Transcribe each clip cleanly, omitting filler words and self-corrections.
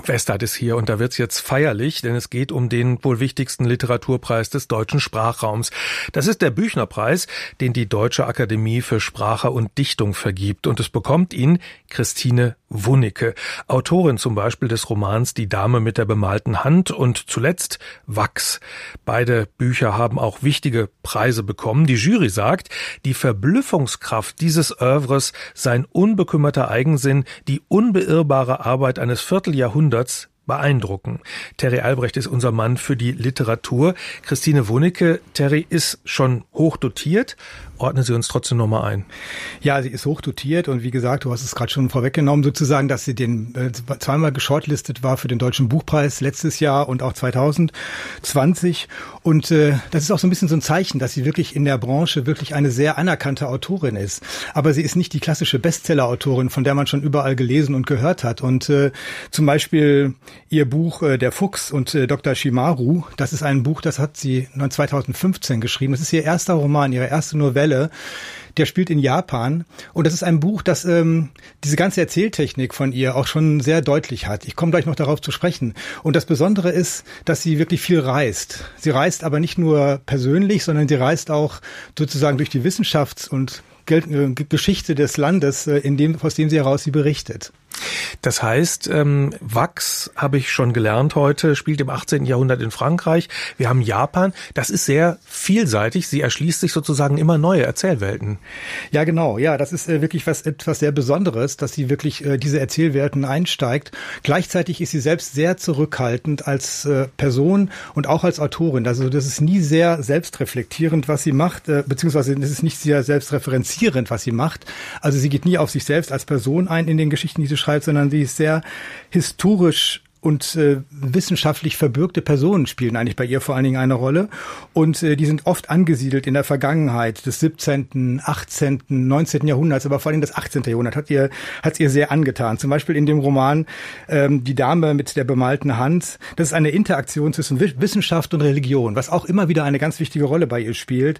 Westheit ist hier und da wird's jetzt feierlich, denn es geht um den wohl wichtigsten Literaturpreis des deutschen Sprachraums. Das ist der Büchnerpreis, den die Deutsche Akademie für Sprache und Dichtung vergibt. Und es bekommt ihn Christine Wunnecke, Autorin zum Beispiel des Romans Die Dame mit der bemalten Hand und zuletzt Wachs. Beide Bücher haben auch wichtige Preise bekommen. Die Jury sagt, die Verblüffungskraft dieses Œuvres, sein unbekümmerter Eigensinn, die unbeirrbare Arbeit eines Vierteljahrhunderts beeindrucken. Terry Albrecht ist unser Mann für die Literatur. Christine Wunnecke, Terry, ist schon hochdotiert. Ordnen Sie uns trotzdem nochmal ein. Ja, sie ist hochdotiert und wie gesagt, du hast es gerade schon vorweggenommen, sozusagen, dass sie zweimal geshortlistet war für den Deutschen Buchpreis letztes Jahr und auch 2020. Und das ist auch so ein bisschen so ein Zeichen, dass sie wirklich in der Branche wirklich eine sehr anerkannte Autorin ist. Aber sie ist nicht die klassische Bestseller-Autorin, von der man schon überall gelesen und gehört hat. Und zum Beispiel ihr Buch Der Fuchs und Dr. Shimaru, das ist ein Buch, das hat sie 2015 geschrieben. Das ist ihr erster Roman, ihre erste Novelle. Der spielt in Japan und das ist ein Buch, das diese ganze Erzähltechnik von ihr auch schon sehr deutlich hat. Ich komme gleich noch darauf zu sprechen. Und das Besondere ist, dass sie wirklich viel reist. Sie reist aber nicht nur persönlich, sondern sie reist auch sozusagen durch die Wissenschafts- und Geschichte des Landes, aus dem sie heraus sie berichtet. Das heißt, Wachs, habe ich schon gelernt heute, spielt im 18. Jahrhundert in Frankreich. Wir haben Japan. Das ist sehr vielseitig. Sie erschließt sich sozusagen immer neue Erzählwelten. Ja, genau. Ja, das ist wirklich etwas sehr Besonderes, dass sie wirklich diese Erzählwelten einsteigt. Gleichzeitig ist sie selbst sehr zurückhaltend als Person und auch als Autorin. Also das ist nie sehr selbstreflektierend, was sie macht, beziehungsweise das ist nicht sehr selbstreferenzierend, was sie macht. Also sie geht nie auf sich selbst als Person ein in den Geschichten, die sie schreibt, sondern sie ist sehr historisch und wissenschaftlich verbürgte Personen spielen eigentlich bei ihr vor allen Dingen eine Rolle. Und die sind oft angesiedelt in der Vergangenheit des 17., 18., 19. Jahrhunderts, aber vor allem das 18. Jahrhundert hat ihr sehr angetan. Zum Beispiel in dem Roman Die Dame mit der bemalten Hand. Das ist eine Interaktion zwischen Wissenschaft und Religion, was auch immer wieder eine ganz wichtige Rolle bei ihr spielt.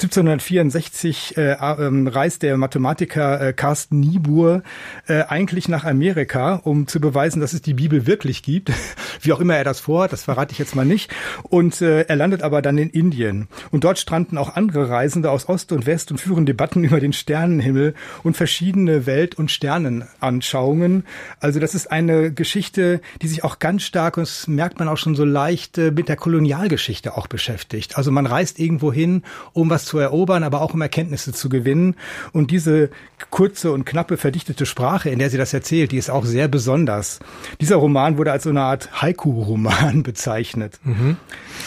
1764 reist der Mathematiker Carsten Niebuhr eigentlich nach Amerika, um zu beweisen, dass es die Bibel wirklich gibt. Wie auch immer er das vorhat, das verrate ich jetzt mal nicht. Und er landet aber dann in Indien. Und dort stranden auch andere Reisende aus Ost und West und führen Debatten über den Sternenhimmel und verschiedene Welt- und Sternenanschauungen. Also das ist eine Geschichte, die sich auch ganz stark, und das merkt man auch schon so leicht, mit der Kolonialgeschichte auch beschäftigt. Also man reist irgendwo hin, um was zu erobern, aber auch um Erkenntnisse zu gewinnen. Und diese kurze und knappe, verdichtete Sprache, in der sie das erzählt, die ist auch sehr besonders. Dieser Roman wurde als so eine Art Haiku-Roman bezeichnet. Mhm.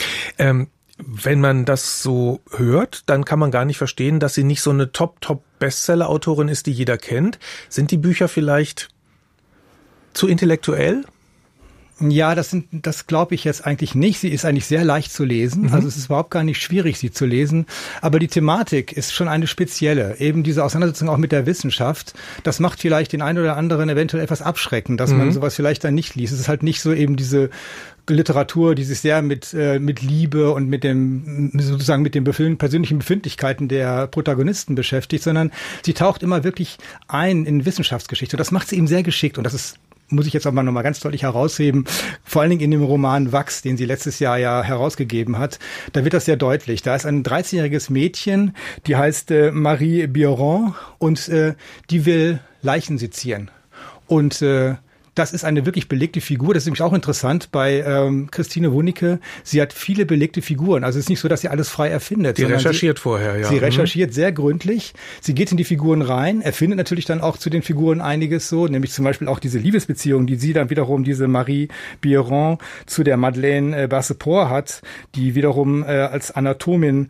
Wenn man das so hört, dann kann man gar nicht verstehen, dass sie nicht so eine Top-Bestseller-Autorin ist, die jeder kennt. Sind die Bücher vielleicht zu intellektuell? Ja, das glaube ich jetzt eigentlich nicht. Sie ist eigentlich sehr leicht zu lesen. Mhm. Also es ist überhaupt gar nicht schwierig, sie zu lesen. Aber die Thematik ist schon eine spezielle. Eben diese Auseinandersetzung auch mit der Wissenschaft. Das macht vielleicht den einen oder anderen eventuell etwas abschreckend, dass man sowas vielleicht dann nicht liest. Es ist halt nicht so eben diese Literatur, die sich sehr mit Liebe und mit den persönlichen Befindlichkeiten der Protagonisten beschäftigt, sondern sie taucht immer wirklich ein in Wissenschaftsgeschichte. Und das macht sie eben sehr geschickt. Und das ist, muss ich jetzt auch mal nochmal ganz deutlich herausheben, vor allen Dingen in dem Roman Wachs, den sie letztes Jahr ja herausgegeben hat, da wird das sehr deutlich. Da ist ein 13-jähriges Mädchen, die heißt Marie Biron und die will Leichen sezieren. Und das ist eine wirklich belegte Figur. Das ist nämlich auch interessant bei Christine Wunnecke. Sie hat viele belegte Figuren. Also es ist nicht so, dass sie alles frei erfindet. Die recherchiert vorher, ja. Sie recherchiert sehr gründlich. Sie geht in die Figuren rein, erfindet natürlich dann auch zu den Figuren einiges so, nämlich zum Beispiel auch diese Liebesbeziehung, die sie dann wiederum, diese Marie Biron, zu der Madeleine Basseport hat, die wiederum als Anatomin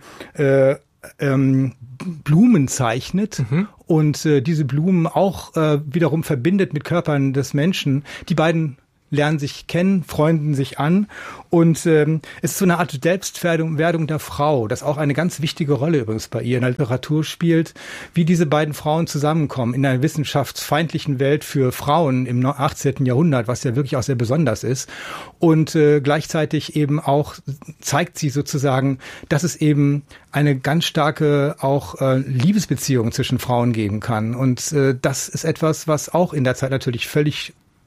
Blumen zeichnet und diese Blumen auch wiederum verbindet mit Körpern des Menschen. Die beiden lernen sich kennen, freunden sich an und es ist so eine Art Selbstwerdung der Frau, das auch eine ganz wichtige Rolle übrigens bei ihr in der Literatur spielt, wie diese beiden Frauen zusammenkommen in einer wissenschaftsfeindlichen Welt für Frauen im 18. Jahrhundert, was ja wirklich auch sehr besonders ist und gleichzeitig eben auch zeigt sie sozusagen, dass es eben eine ganz starke auch Liebesbeziehung zwischen Frauen geben kann und das ist etwas, was auch in der Zeit natürlich völlig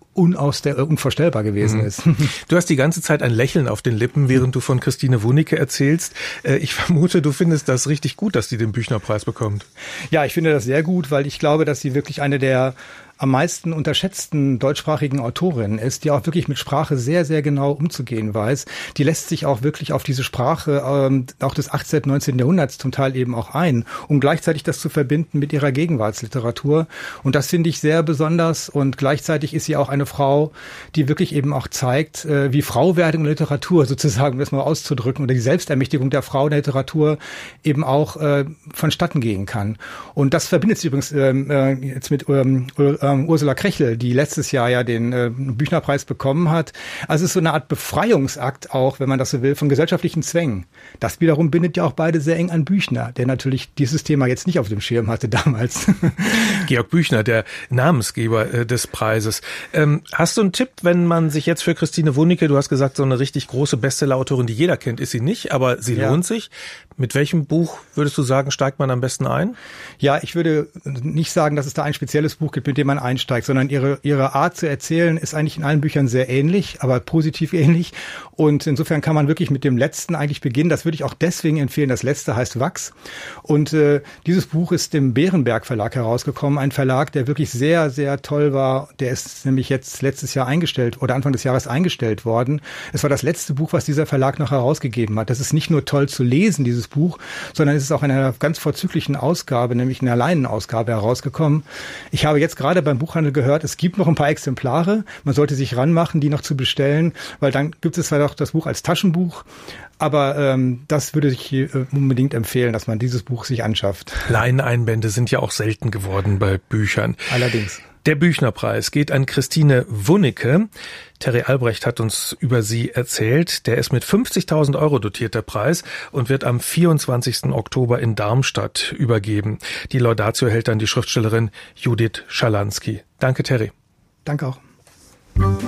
unvorstellbar gewesen ist. Du hast die ganze Zeit ein Lächeln auf den Lippen, während du von Christine Wunicke erzählst. Ich vermute, du findest das richtig gut, dass sie den Büchnerpreis bekommt. Ja, ich finde das sehr gut, weil ich glaube, dass sie wirklich eine der am meisten unterschätzten deutschsprachigen Autorin ist, die auch wirklich mit Sprache sehr, sehr genau umzugehen weiß. Die lässt sich auch wirklich auf diese Sprache auch des 18., 19. Jahrhunderts zum Teil eben auch ein, um gleichzeitig das zu verbinden mit ihrer Gegenwartsliteratur. Und das finde ich sehr besonders. Und gleichzeitig ist sie auch eine Frau, die wirklich eben auch zeigt, wie Frauwerdung in der Literatur sozusagen, um das mal auszudrücken, oder die Selbstermächtigung der Frau in der Literatur eben auch vonstatten gehen kann. Und das verbindet sie übrigens jetzt mit Ursula Krechel, die letztes Jahr ja den Büchnerpreis bekommen hat. Also es ist so eine Art Befreiungsakt auch, wenn man das so will, von gesellschaftlichen Zwängen. Das wiederum bindet ja auch beide sehr eng an Büchner, der natürlich dieses Thema jetzt nicht auf dem Schirm hatte damals. Georg Büchner, der Namensgeber des Preises. Hast du einen Tipp, wenn man sich jetzt für Christine Wunicke, du hast gesagt, so eine richtig große Bestsellerautorin, die jeder kennt, ist sie nicht, aber sie lohnt sich. Mit welchem Buch würdest du sagen, steigt man am besten ein? Ja, ich würde nicht sagen, dass es da ein spezielles Buch gibt, mit dem man einsteigt, sondern ihre Art zu erzählen ist eigentlich in allen Büchern sehr ähnlich, aber positiv ähnlich. Und insofern kann man wirklich mit dem letzten eigentlich beginnen. Das würde ich auch deswegen empfehlen. Das letzte heißt Wachs. Und dieses Buch ist im Bärenberg Verlag herausgekommen. Ein Verlag, der wirklich sehr, sehr toll war. Der ist nämlich jetzt letztes Jahr eingestellt oder Anfang des Jahres eingestellt worden. Es war das letzte Buch, was dieser Verlag noch herausgegeben hat. Das ist nicht nur toll zu lesen, dieses Buch, sondern es ist auch in einer ganz vorzüglichen Ausgabe, nämlich in einer Leinenausgabe herausgekommen. Ich habe jetzt gerade beim Buchhandel gehört, es gibt noch ein paar Exemplare. Man sollte sich ranmachen, die noch zu bestellen, weil dann gibt es zwar auch das Buch als Taschenbuch, aber das würde ich unbedingt empfehlen, dass man dieses Buch sich anschafft. Leineinbände sind ja auch selten geworden bei Büchern. Allerdings. Der Büchnerpreis geht an Christine Wunicke. Terry Albrecht hat uns über sie erzählt. Der ist mit 50.000 € dotiert, der Preis, und wird am 24. Oktober in Darmstadt übergeben. Die Laudatio hält dann die Schriftstellerin Judith Schalansky. Danke, Terry. Danke auch.